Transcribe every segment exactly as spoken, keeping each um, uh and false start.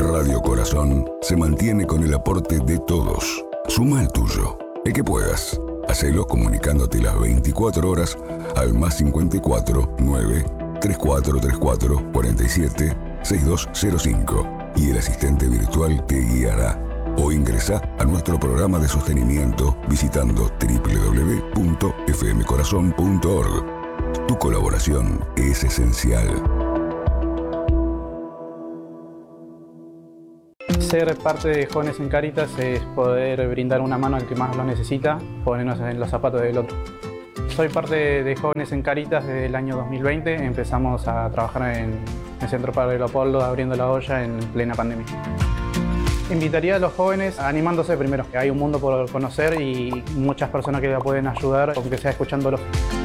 Radio Corazón se mantiene con el aporte de todos. Suma el tuyo, el que puedas. Hacelo comunicándote las veinticuatro horas al más cincuenta y cuatro nueve treinta y cuatro treinta y cuatro cuarenta y siete sesenta y dos cero cinco y el asistente virtual te guiará. O ingresa a nuestro programa de sostenimiento visitando doble u doble u doble u punto f m corazón punto org. Tu colaboración es esencial. Ser parte de Jóvenes en Cáritas es poder brindar una mano al que más lo necesita, ponernos en los zapatos del otro. Soy parte de Jóvenes en Cáritas desde el año dos mil veinte. Empezamos a trabajar en el Centro Padre Leopoldo, abriendo la olla en plena pandemia. Invitaría a los jóvenes animándose primero. Hay un mundo por conocer y muchas personas que la pueden ayudar, aunque sea escuchándolos.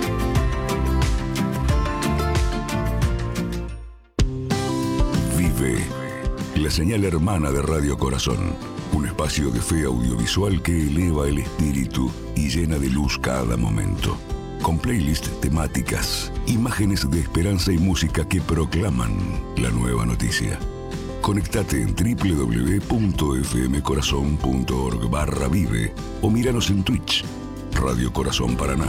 Vive, la señal hermana de Radio Corazón. Un espacio de fe audiovisual que eleva el espíritu y llena de luz cada momento. Con playlists temáticas, imágenes de esperanza y música que proclaman la nueva noticia. Conectate en doble u doble u doble u punto f m corazón punto org barra vive o míranos en Twitch, Radio Corazón Paraná.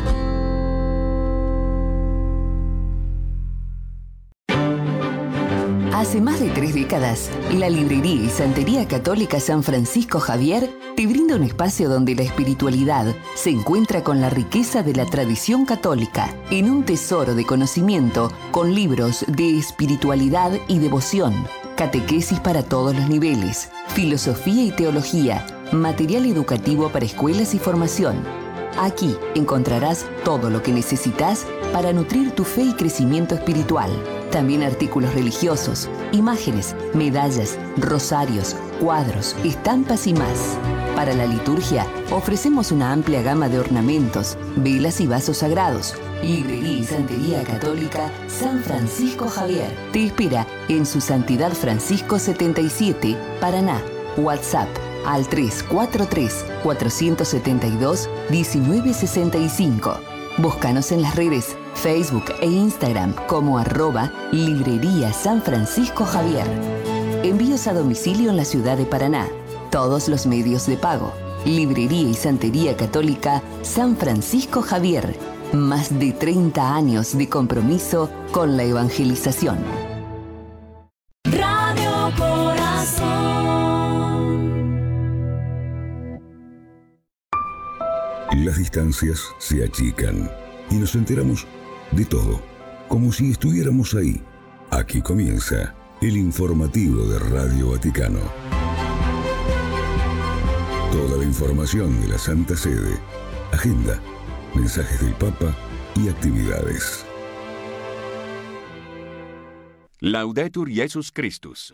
Hace más de tres décadas, la Librería y Santería Católica San Francisco Javier te brinda un espacio donde la espiritualidad se encuentra con la riqueza de la tradición católica, en un tesoro de conocimiento con libros de espiritualidad y devoción, catequesis para todos los niveles, filosofía y teología, material educativo para escuelas y formación. Aquí encontrarás todo lo que necesitas para nutrir tu fe y crecimiento espiritual. También artículos religiosos, imágenes, medallas, rosarios, cuadros, estampas y más. Para la liturgia, ofrecemos una amplia gama de ornamentos, velas y vasos sagrados. Librería y Santería Católica San Francisco Javier te espera en su Santidad Francisco setenta y siete, Paraná. WhatsApp al tres cuatro tres, cuatro siete dos, uno nueve seis cinco. Búscanos en las redes Facebook e Instagram como arroba Librería San Francisco Javier. Envíos a domicilio en la ciudad de Paraná. Todos los medios de pago. Librería y Santería Católica San Francisco Javier. Más de treinta años de compromiso con la evangelización. Radio Corazón. Las distancias se achican y nos enteramos de todo, como si estuviéramos ahí. Aquí comienza el informativo de Radio Vaticano. Toda la información de la Santa Sede, agenda, mensajes del Papa y actividades. Laudetur Jesus Christus.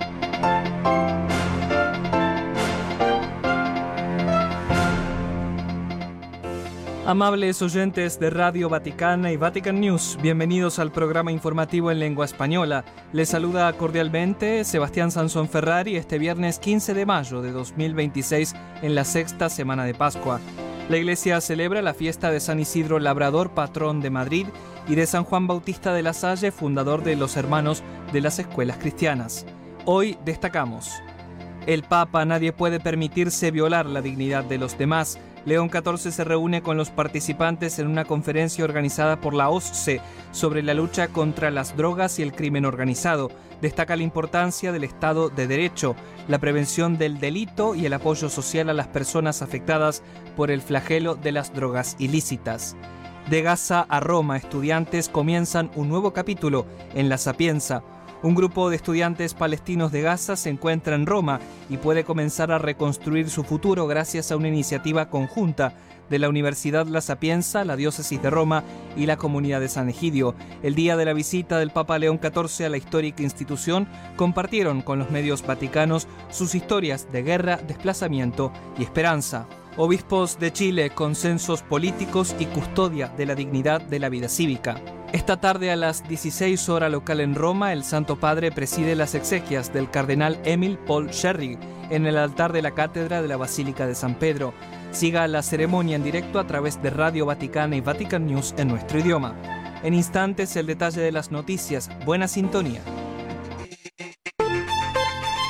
Amables oyentes de Radio Vaticana y Vatican News, bienvenidos al programa informativo en lengua española. Les saluda cordialmente Sebastián Sansón Ferrari este viernes quince de mayo de dos mil veintiséis en la sexta semana de Pascua. La Iglesia celebra la fiesta de San Isidro Labrador, patrón de Madrid, y de San Juan Bautista de la Salle, fundador de los Hermanos de las Escuelas Cristianas. Hoy destacamos: el Papa: nadie puede permitirse violar la dignidad de los demás. León catorce se reúne con los participantes en una conferencia organizada por la O S C E sobre la lucha contra las drogas y el crimen organizado. Destaca la importancia del Estado de Derecho, la prevención del delito y el apoyo social a las personas afectadas por el flagelo de las drogas ilícitas. De Gaza a Roma, estudiantes comienzan un nuevo capítulo en La Sapienza. Un grupo de estudiantes palestinos de Gaza se encuentra en Roma y puede comenzar a reconstruir su futuro gracias a una iniciativa conjunta de la Universidad La Sapienza, la Diócesis de Roma y la Comunidad de San Egidio. El día de la visita del Papa León catorce a la histórica institución, compartieron con los medios vaticanos sus historias de guerra, desplazamiento y esperanza. Obispos de Chile, consensos políticos y custodia de la dignidad de la vida cívica. Esta tarde a las dieciséis hora local en Roma, el Santo Padre preside las exequias del cardenal Emil Paul Scherrig en el altar de la cátedra de la Basílica de San Pedro. Siga la ceremonia en directo a través de Radio Vaticana y Vatican News en nuestro idioma. En instantes, el detalle de las noticias. Buena sintonía.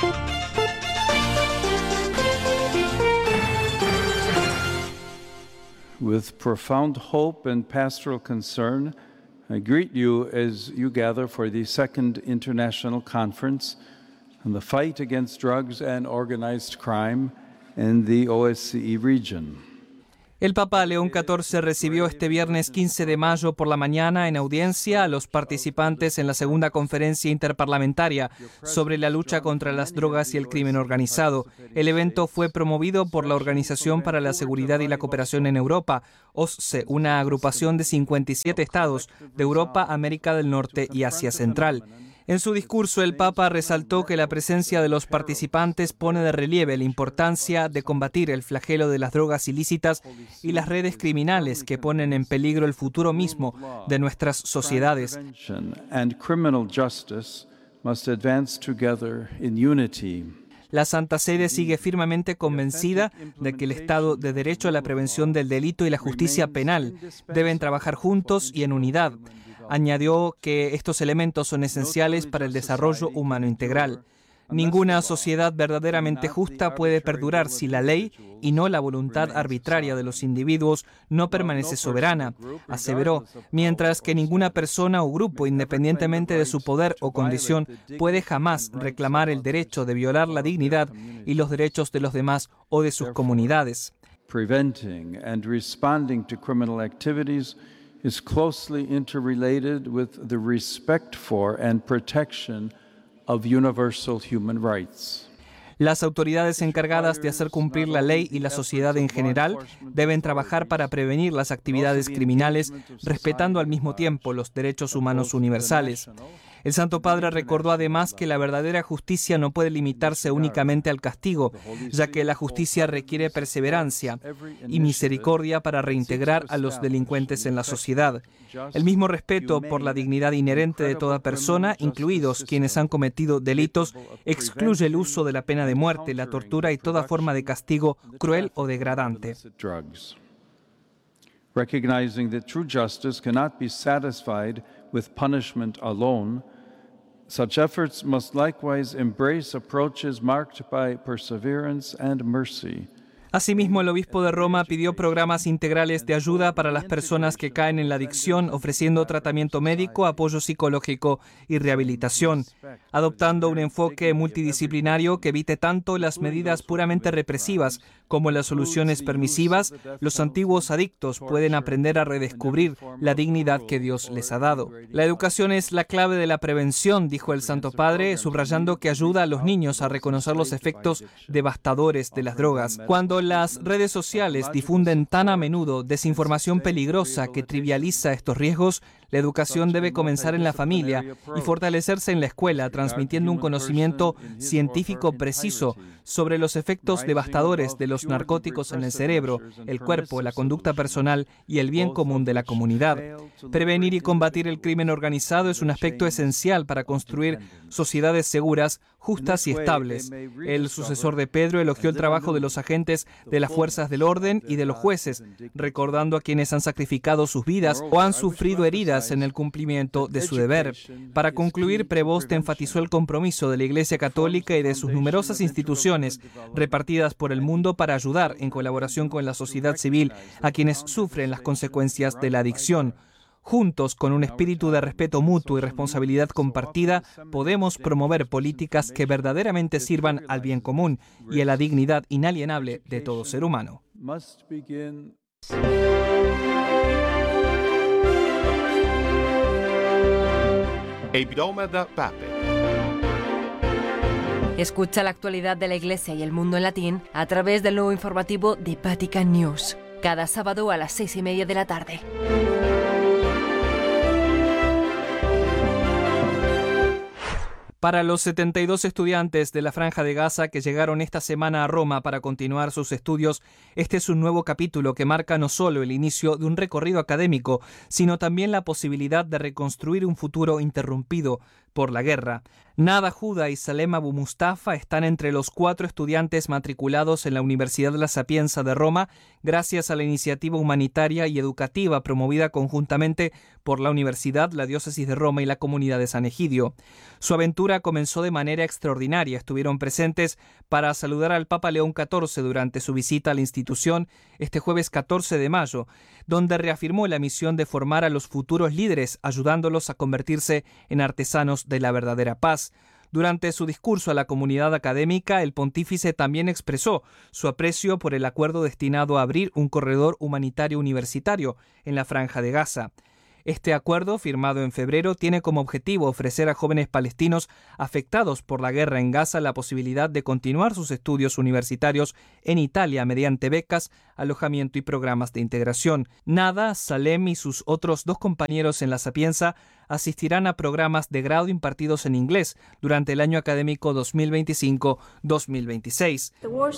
With profound hope and pastoral concern, I greet you as you gather for the second International Conference on the fight against drugs and organized crime in the O S C E region. El Papa León catorce recibió este viernes quince de mayo por la mañana en audiencia a los participantes en la segunda conferencia interparlamentaria sobre la lucha contra las drogas y el crimen organizado. El evento fue promovido por la Organización para la Seguridad y la Cooperación en Europa, O S C E, una agrupación de cincuenta y siete estados de Europa, América del Norte y Asia Central. En su discurso, el Papa resaltó que la presencia de los participantes pone de relieve la importancia de combatir el flagelo de las drogas ilícitas y las redes criminales que ponen en peligro el futuro mismo de nuestras sociedades. La Santa Sede sigue firmemente convencida de que el Estado de Derecho, la prevención del delito y la justicia penal deben trabajar juntos y en unidad. Añadió que estos elementos son esenciales para el desarrollo humano integral. Ninguna sociedad verdaderamente justa puede perdurar si la ley y no la voluntad arbitraria de los individuos no permanece soberana, aseveró, mientras que ninguna persona o grupo, independientemente de su poder o condición, puede jamás reclamar el derecho de violar la dignidad y los derechos de los demás o de sus comunidades. Preventing and responding to criminal activities is closely interrelated with the respect for and protection of universal human rights. Las autoridades encargadas de hacer cumplir la ley y la sociedad en general deben trabajar para prevenir las actividades criminales, respetando al mismo tiempo los derechos humanos universales. El Santo Padre recordó además que la verdadera justicia no puede limitarse únicamente al castigo, ya que la justicia requiere perseverancia y misericordia para reintegrar a los delincuentes en la sociedad. El mismo respeto por la dignidad inherente de toda persona, incluidos quienes han cometido delitos, excluye el uso de la pena de muerte, la tortura y toda forma de castigo cruel o degradante. Recognizing that true justice cannot be satisfied with punishment alone, such efforts must likewise embrace approaches marked by perseverance and mercy. Asimismo, el obispo de Roma pidió programas integrales de ayuda para las personas que caen en la adicción, ofreciendo tratamiento médico, apoyo psicológico y rehabilitación, adoptando un enfoque multidisciplinario que evite tanto las medidas puramente represivas como las soluciones permisivas. Los antiguos adictos pueden aprender a redescubrir la dignidad que Dios les ha dado. La educación es la clave de la prevención, dijo el Santo Padre, subrayando que ayuda a los niños a reconocer los efectos devastadores de las drogas. Cuando las redes sociales difunden tan a menudo desinformación peligrosa que trivializa estos riesgos, la educación debe comenzar en la familia y fortalecerse en la escuela, transmitiendo un conocimiento científico preciso sobre los efectos devastadores de los narcóticos en el cerebro, el cuerpo, la conducta personal y el bien común de la comunidad. Prevenir y combatir el crimen organizado es un aspecto esencial para construir sociedades seguras, justas y estables. El sucesor de Pedro elogió el trabajo de los agentes de las fuerzas del orden y de los jueces, recordando a quienes han sacrificado sus vidas o han sufrido heridas en el cumplimiento de su deber. Para concluir, Prevost enfatizó el compromiso de la Iglesia Católica y de sus numerosas instituciones repartidas por el mundo para ayudar, en colaboración con la sociedad civil, a quienes sufren las consecuencias de la adicción. Juntos, con un espíritu de respeto mutuo y responsabilidad compartida, podemos promover políticas que verdaderamente sirvan al bien común y a la dignidad inalienable de todo ser humano. Escucha la actualidad de la Iglesia y el mundo en latín a través del nuevo informativo de Vatican News, cada sábado a las seis y media de la tarde. Para los setenta y dos estudiantes de la Franja de Gaza que llegaron esta semana a Roma para continuar sus estudios, este es un nuevo capítulo que marca no solo el inicio de un recorrido académico, sino también la posibilidad de reconstruir un futuro interrumpido por la guerra. Nada Huda y Salem Abu Mustafa están entre los cuatro estudiantes matriculados en la Universidad La Sapienza de Roma gracias a la iniciativa humanitaria y educativa promovida conjuntamente por la Universidad, la Diócesis de Roma y la Comunidad de San Egidio. Su aventura comenzó de manera extraordinaria. Estuvieron presentes para saludar al Papa León catorce durante su visita a la institución este jueves catorce de mayo, donde reafirmó la misión de formar a los futuros líderes, ayudándolos a convertirse en artesanos de la verdadera paz. Durante su discurso a la comunidad académica, el pontífice también expresó su aprecio por el acuerdo destinado a abrir un corredor humanitario universitario en la Franja de Gaza. Este acuerdo, firmado en febrero, tiene como objetivo ofrecer a jóvenes palestinos afectados por la guerra en Gaza la posibilidad de continuar sus estudios universitarios en Italia mediante becas, alojamiento y programas de integración. Nada, Salem y sus otros dos compañeros en La Sapienza asistirán a programas de grado impartidos en inglés durante el año académico dos mil veinticinco dos mil veintiséis.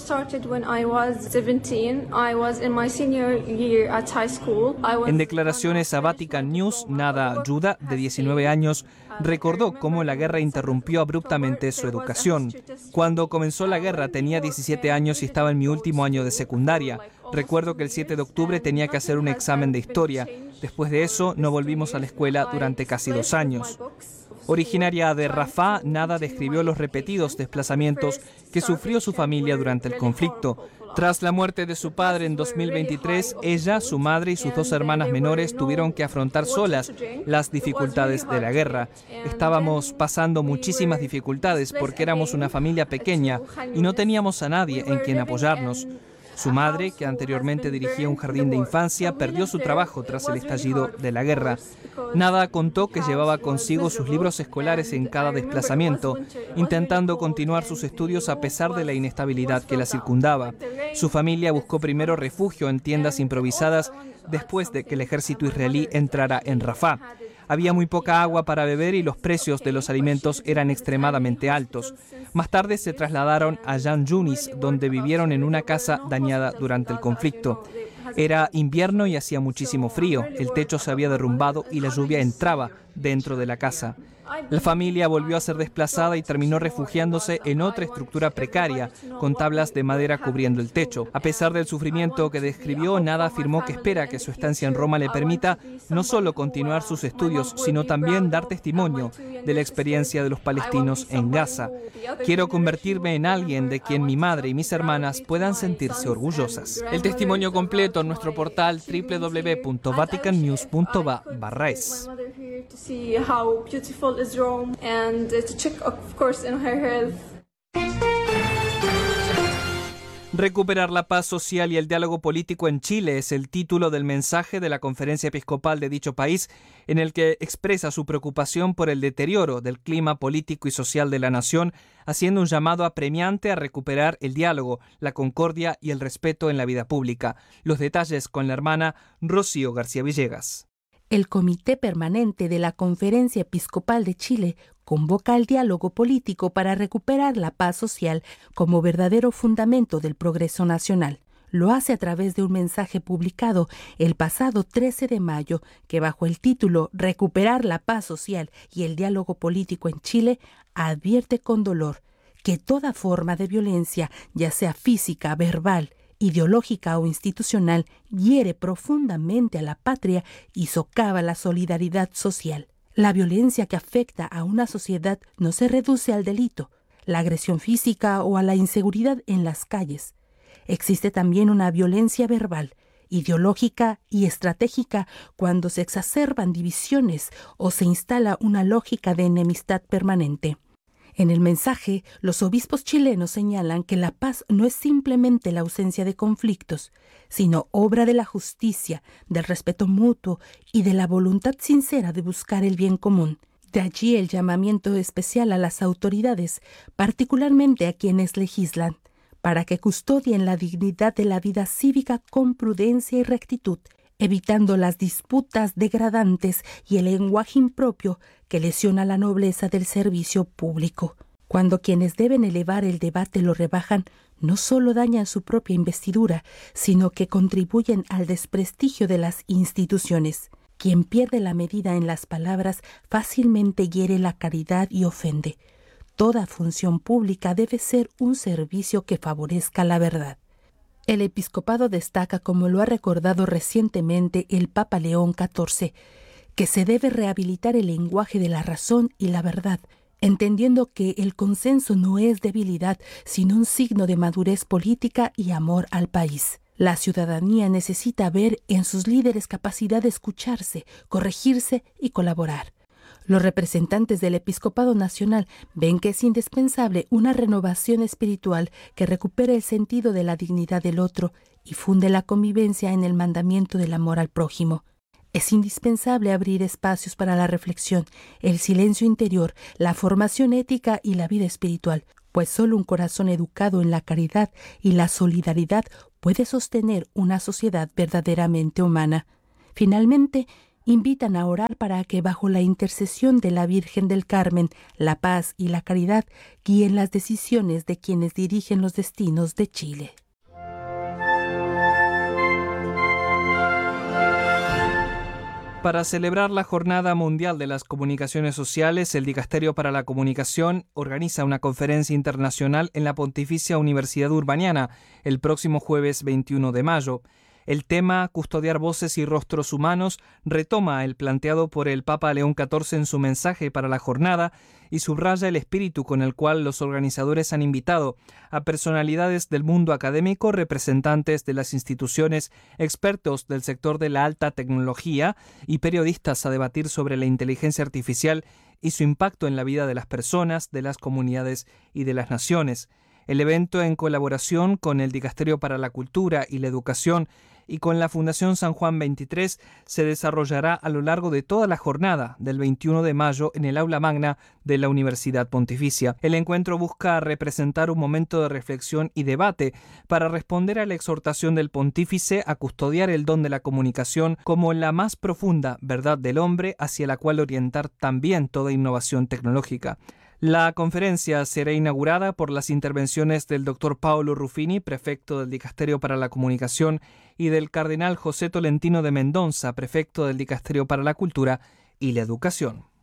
En declaraciones a Vatican News, Nada Yuda, de diecinueve años, recordó cómo la guerra interrumpió abruptamente su educación. Cuando comenzó la guerra tenía diecisiete años y estaba en mi último año de secundaria. Recuerdo que el siete de octubre tenía que hacer un examen de historia. Después de eso, no volvimos a la escuela durante casi dos años. Originaria de Rafah, Nada describió los repetidos desplazamientos que sufrió su familia durante el conflicto. Tras la muerte de su padre en dos mil veintitrés, ella, su madre y sus dos hermanas menores tuvieron que afrontar solas las dificultades de la guerra. Estábamos pasando muchísimas dificultades porque éramos una familia pequeña y no teníamos a nadie en quien apoyarnos. Su madre, que anteriormente dirigía un jardín de infancia, perdió su trabajo tras el estallido de la guerra. Nada contó que llevaba consigo sus libros escolares en cada desplazamiento, intentando continuar sus estudios a pesar de la inestabilidad que la circundaba. Su familia buscó primero refugio en tiendas improvisadas después de que el ejército israelí entrara en Rafah. Había muy poca agua para beber y los precios de los alimentos eran extremadamente altos. Más tarde se trasladaron a Jan Yunis, donde vivieron en una casa dañada durante el conflicto. Era invierno y hacía muchísimo frío. El techo se había derrumbado y la lluvia entraba dentro de la casa. La familia volvió a ser desplazada y terminó refugiándose en otra estructura precaria, con tablas de madera cubriendo el techo. A pesar del sufrimiento que describió, Nada afirmó que espera que su estancia en Roma le permita no solo continuar sus estudios, sino también dar testimonio de la experiencia de los palestinos en Gaza. Quiero convertirme en alguien de quien mi madre y mis hermanas puedan sentirse orgullosas. El testimonio completo en nuestro portal doble u doble u doble u punto vatican news punto va barra es. To see how beautiful is Rome and to check, of course, in her health. Recuperar la paz social y el diálogo político en Chile es el título del mensaje de la Conferencia Episcopal de dicho país, en el que expresa su preocupación por el deterioro del clima político y social de la nación, haciendo un llamado apremiante a recuperar el diálogo, la concordia y el respeto en la vida pública. Los detalles con la hermana Rocío García Villegas. El Comité Permanente de la Conferencia Episcopal de Chile convoca al diálogo político para recuperar la paz social como verdadero fundamento del progreso nacional. Lo hace a través de un mensaje publicado el pasado trece de mayo que, bajo el título Recuperar la paz social y el diálogo político en Chile, advierte con dolor que toda forma de violencia, ya sea física, verbal, ideológica o institucional, hiere profundamente a la patria y socava la solidaridad social. La violencia que afecta a una sociedad no se reduce al delito, la agresión física o a la inseguridad en las calles. Existe también una violencia verbal, ideológica y estratégica cuando se exacerban divisiones o se instala una lógica de enemistad permanente. En el mensaje, los obispos chilenos señalan que la paz no es simplemente la ausencia de conflictos, sino obra de la justicia, del respeto mutuo y de la voluntad sincera de buscar el bien común. De allí el llamamiento especial a las autoridades, particularmente a quienes legislan, para que custodien la dignidad de la vida cívica con prudencia y rectitud, evitando las disputas degradantes y el lenguaje impropio que lesiona la nobleza del servicio público. Cuando quienes deben elevar el debate lo rebajan, no solo dañan su propia investidura, sino que contribuyen al desprestigio de las instituciones. Quien pierde la medida en las palabras fácilmente hiere la caridad y ofende. Toda función pública debe ser un servicio que favorezca la verdad. El episcopado destaca, como lo ha recordado recientemente el Papa León catorce, que se debe rehabilitar el lenguaje de la razón y la verdad, entendiendo que el consenso no es debilidad, sino un signo de madurez política y amor al país. La ciudadanía necesita ver en sus líderes capacidad de escucharse, corregirse y colaborar. Los representantes del Episcopado Nacional ven que es indispensable una renovación espiritual que recupere el sentido de la dignidad del otro y funde la convivencia en el mandamiento del amor al prójimo. Es indispensable abrir espacios para la reflexión, el silencio interior, la formación ética y la vida espiritual, pues solo un corazón educado en la caridad y la solidaridad puede sostener una sociedad verdaderamente humana. Finalmente, invitan a orar para que, bajo la intercesión de la Virgen del Carmen, la paz y la caridad guíen las decisiones de quienes dirigen los destinos de Chile. Para celebrar la Jornada Mundial de las Comunicaciones Sociales, el Dicasterio para la Comunicación organiza una conferencia internacional en la Pontificia Universidad Urbaniana el próximo jueves veintiuno de mayo. El tema, custodiar voces y rostros humanos, retoma el planteado por el Papa León catorce en su mensaje para la jornada y subraya el espíritu con el cual los organizadores han invitado a personalidades del mundo académico, representantes de las instituciones, expertos del sector de la alta tecnología y periodistas a debatir sobre la inteligencia artificial y su impacto en la vida de las personas, de las comunidades y de las naciones. El evento, en colaboración con el Dicasterio para la Cultura y la Educación y con la Fundación San Juan veintitrés, se desarrollará a lo largo de toda la jornada del veintiuno de mayo en el aula magna de la Universidad Pontificia. El encuentro busca representar un momento de reflexión y debate para responder a la exhortación del pontífice a custodiar el don de la comunicación como la más profunda verdad del hombre, hacia la cual orientar también toda innovación tecnológica. La conferencia será inaugurada por las intervenciones del doctor Paolo Ruffini, prefecto del Dicasterio para la Comunicación, y del cardenal José Tolentino de Mendoza, prefecto del Dicasterio para la Cultura y la Educación.